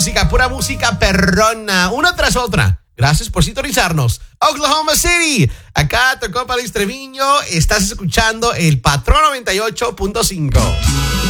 Música, pura música perrona, una tras otra. Gracias por sintonizarnos. Oklahoma City, acá tocó para Treviño. Estás escuchando el Patrón 98.5.